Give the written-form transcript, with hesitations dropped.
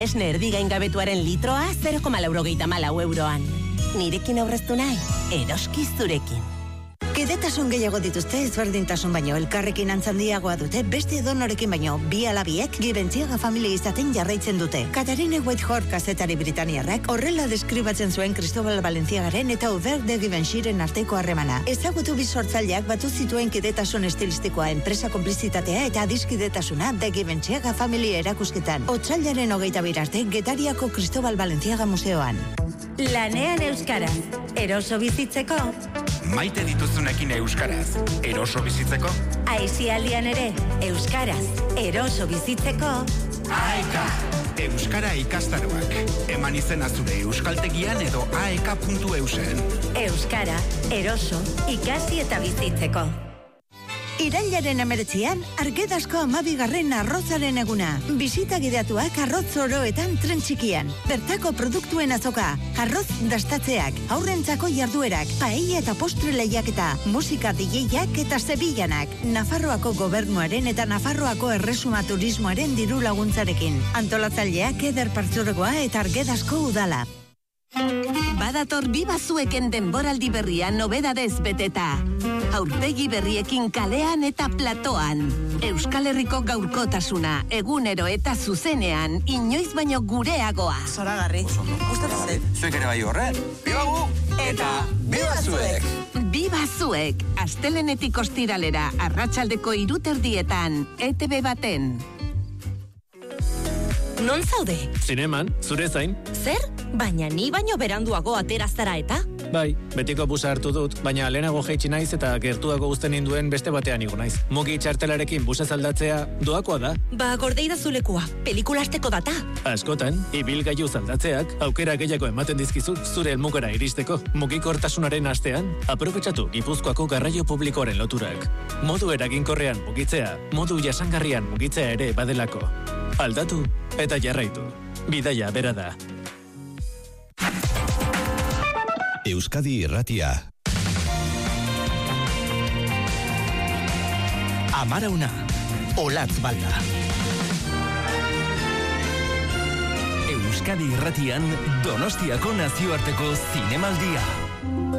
Esne erdi gaingabetuaren litroa 0,84 euroan. Nirekin aurreztu nahi, eroski zurekin. Kidetasun gehiago dituzte ezberdintasun baino elkarrekin antzandiagoa dute beste edonorekin baino bi alabiek Gibentziaga familia izaten jarraitzen dute. Katarine Whitehorse kazetari britaniarrak horrela deskribatzen zuen Cristobal Valenciagaren eta Hubert de Givenchyren arteko harremana. Ezagutu bi sortzaileak batu zituen kidetasun estilistikoa, enpresa konplizitatea eta adiskidetasuna de Giventziaga familia erakusketan. Otsailaren 22 arte Getariako Cristobal Valenciaga museoan. Lanean euskaraz, eroso bizitzeko. Maite dituzunekin euskaraz, eroso bizitzeko. Aisialdian ere, euskaraz, eroso bizitzeko. AEK, Euskara ikastaroak. Eman izena zure euskaltegian edo aek.eusen. Euskara, eroso, ikasi eta bizitzeko. Irailaren 19an, Argedasko 12. arrozaren eguna. Bisita gideatuak arroz oroetan tren txikian. Bertako produktuen azoka, arroz dastatzeak, aurrentzako jarduerak, paella eta postre lehiaketa, musika DJak eta zebillanak. Nafarroako gobernuaren eta Nafarroako erresuma turismoaren diru laguntzarekin. Antolatzaileak Eder Partzuergoa eta Argedasko udala. Badator bibazueken denboraldi berria nobedadez beteta. Aurpegi berriekin kalean eta platoan. Euskal Herriko gaurkotasuna, egunero eta zuzenean, inoiz baino gureagoa. Zoragarri. Gustatzen. Zuek ere bai horre. Bibagu! Eta bibazuek! Bibazuek, astelenetik ostiralera, arratsaldeko 3:00 ETV baten. Non zaude? Zineman, zure zain. Zer? Baina ni baino beranduago atera zara eta? Bai, betiko busa hartu dut, baina lehenago jaitsi naiz eta gertuago uzten ninduen beste batean igo naiz. Mugi txartelarekin busa aldatzea doakoa da. Ba, gordei da zulekua, pelikula hasteko data. Askotan, ibilgailu zaldatzeak aukera gehiago ematen dizkizu zure helmugara iristeko. Mugikortasunaren astean, aprobetxatu Gipuzkoako garraio publikoaren loturak. Modu eraginkorrean mugitzea, modu jasangarrian mugitzea ere badelako. Aldatu eta jarraitu. Bidaia bera da. Euskadi Irratia. Amarauna, Olatz Balda. Euskadi Irratian Donostiako nazioarteko zinemaldia.